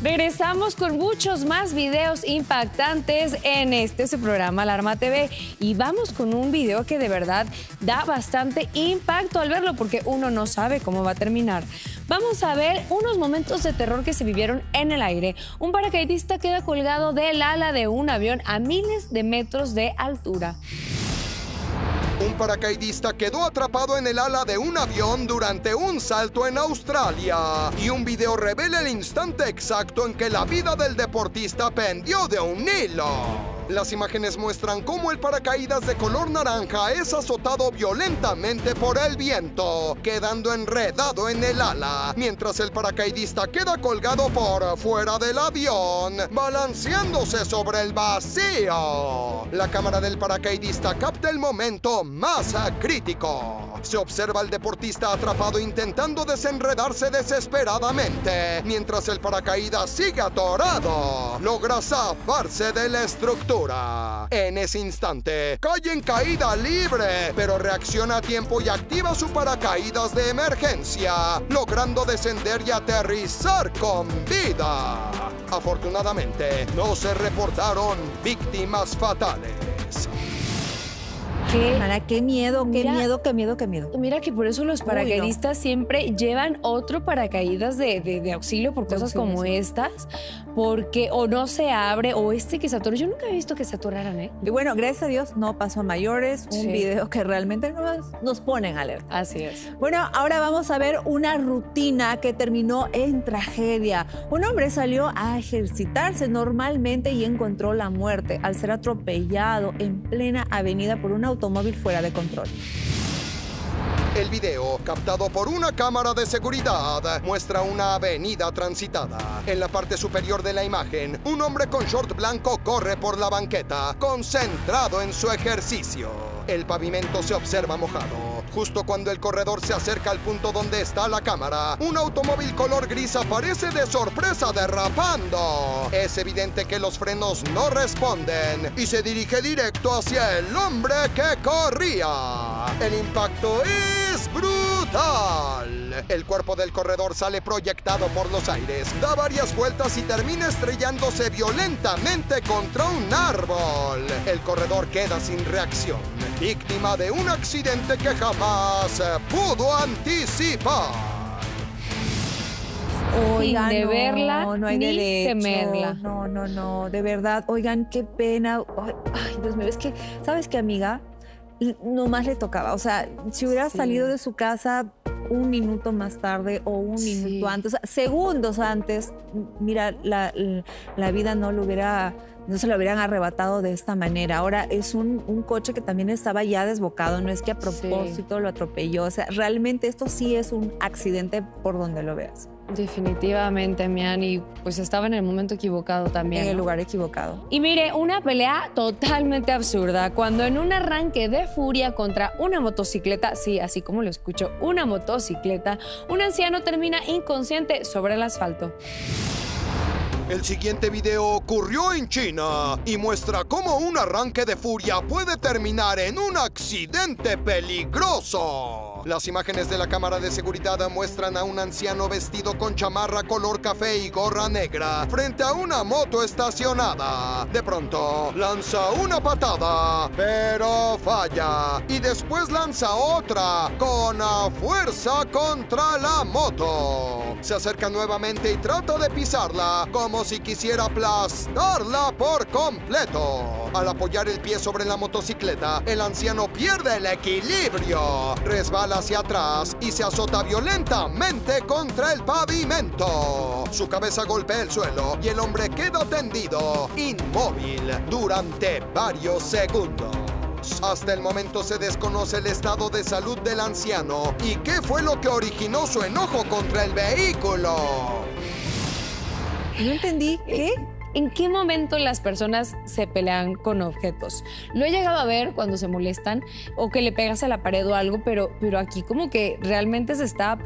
Regresamos con muchos más videos impactantes en su programa Alarma TV. Y vamos con un video que de verdad da bastante impacto al verlo porque uno no sabe cómo va a terminar. Vamos a ver unos momentos de terror que se vivieron en el aire. Un paracaidista queda colgado del ala de un avión a miles de metros de altura. Un paracaidista quedó atrapado en el ala de un avión durante un salto en Australia. Y un video revela el instante exacto en que la vida del deportista pendió de un hilo. Las imágenes muestran cómo el paracaídas de color naranja es azotado violentamente por el viento, quedando enredado en el ala, mientras el paracaidista queda colgado por fuera del avión, balanceándose sobre el vacío. La cámara del paracaidista capta el momento más crítico. Se observa al deportista atrapado intentando desenredarse desesperadamente, mientras el paracaídas sigue atorado. Logra zafarse de la estructura. En ese instante, cae en caída libre, pero reacciona a tiempo y activa su paracaídas de emergencia, logrando descender y aterrizar con vida. Afortunadamente, no se reportaron víctimas fatales. Qué miedo, qué miedo, qué miedo, qué miedo. Mira que por eso los paracaidistas siempre llevan otro paracaídas de auxilio por cosas como estas, porque o no se abre o que se atora. Yo nunca he visto que se atoraran, ¿eh? Y bueno, gracias a Dios no pasó a mayores. Un video que realmente nos pone en alerta. Así es. Bueno, ahora vamos a ver una rutina que terminó en tragedia. Un hombre salió a ejercitarse normalmente y encontró la muerte al ser atropellado en plena avenida por un automóvil fuera de control. El video, captado por una cámara de seguridad, muestra una avenida transitada. En la parte superior de la imagen, un hombre con short blanco corre por la banqueta, concentrado en su ejercicio. El pavimento se observa mojado. Justo cuando el corredor se acerca al punto donde está la cámara, un automóvil color gris aparece de sorpresa derrapando. Es evidente que los frenos no responden y se dirige directo hacia el hombre que corría. El impacto es brutal. El cuerpo del corredor sale proyectado por los aires, da varias vueltas y termina estrellándose violentamente contra un árbol. El corredor queda sin reacción, víctima de un accidente que jamás pudo anticipar. Oigan, de verla, no hay ni derecho. temerla. No, de verdad. Oigan, qué pena. Ay, Dios mío, es que, ¿sabes qué, amiga? Nomás le tocaba. O sea, si hubiera salido de su casa un minuto más tarde o un minuto antes, o sea, segundos antes, mira, la vida no se lo hubieran arrebatado de esta manera. Ahora es un coche que también estaba ya desbocado, no es que a propósito lo atropelló. O sea, realmente esto sí es un accidente por donde lo veas. Definitivamente, Mian, y pues estaba en el momento equivocado también. En el lugar equivocado. Y mire, una pelea totalmente absurda, cuando en un arranque de furia contra una motocicleta, sí, así como lo escucho, una motocicleta, un anciano termina inconsciente sobre el asfalto. El siguiente video ocurrió en China y muestra cómo un arranque de furia puede terminar en un accidente peligroso. Las imágenes de la cámara de seguridad muestran a un anciano vestido con chamarra color café y gorra negra frente a una moto estacionada. De pronto, lanza una patada, pero falla. Y después lanza otra con fuerza contra la moto. Se acerca nuevamente y trata de pisarla, como si quisiera aplastarla por completo. Al apoyar el pie sobre la motocicleta, el anciano pierde el equilibrio, resbala hacia atrás y se azota violentamente contra el pavimento. Su cabeza golpea el suelo y el hombre queda tendido, inmóvil, durante varios segundos. Hasta el momento se desconoce el estado de salud del anciano y qué fue lo que originó su enojo contra el vehículo. No entendí. ¿Qué? ¿En qué momento las personas se pelean con objetos? Lo he llegado a ver cuando se molestan o que le pegas a la pared o algo, pero aquí como que realmente se está